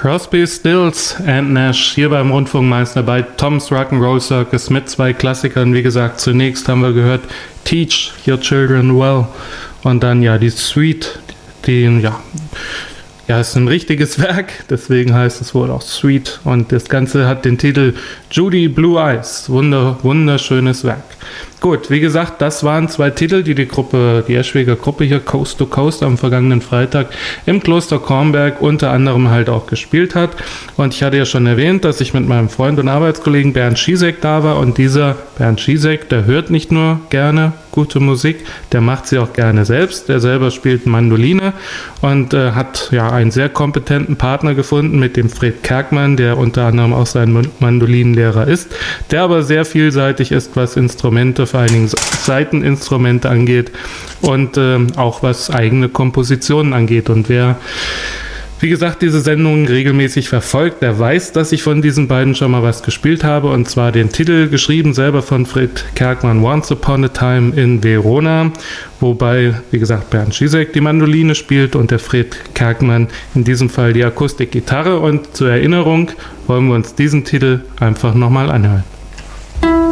Crosby, Stills and Nash hier beim Rundfunkmeister bei Tom's Rock'n'Roll Circus mit zwei Klassikern. Wie gesagt, zunächst haben wir gehört Teach Your Children Well und dann ja die Suite, die ja, ist ein richtiges Werk, deswegen heißt es wohl auch Suite und das Ganze hat den Titel Judy Blue Eyes, wunderschönes Werk. Gut, wie gesagt, das waren zwei Titel, die Eschwege Gruppe hier Coast to Coast am vergangenen Freitag im Kloster Kornberg unter anderem halt auch gespielt hat. Und ich hatte ja schon erwähnt, dass ich mit meinem Freund und Arbeitskollegen Bernd Schiesek da war. Und dieser Bernd Schiesek, der hört nicht nur gerne gute Musik, der macht sie auch gerne selbst. Der selber spielt Mandoline und hat ja einen sehr kompetenten Partner gefunden mit dem Fred Kerkmann, der unter anderem auch sein Mandolinenlehrer ist, der aber sehr vielseitig ist, was Instrumente, vor allen Dingen Saiteninstrumente angeht und auch was eigene Kompositionen angeht. Und wer, wie gesagt, diese Sendung regelmäßig verfolgt, der weiß, dass ich von diesen beiden schon mal was gespielt habe, und zwar den Titel, geschrieben selber von Fred Kerkmann, Once Upon a Time in Verona, wobei, wie gesagt, Bernd Schiesek die Mandoline spielt und der Fred Kerkmann in diesem Fall die Akustikgitarre. Und zur Erinnerung wollen wir uns diesen Titel einfach nochmal anhören.